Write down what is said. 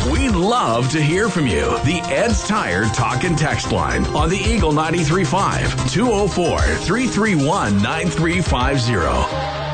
We'd love to hear from you. The Ed's Tire Talk and Text line on the Eagle 93.5, 204-331-9350.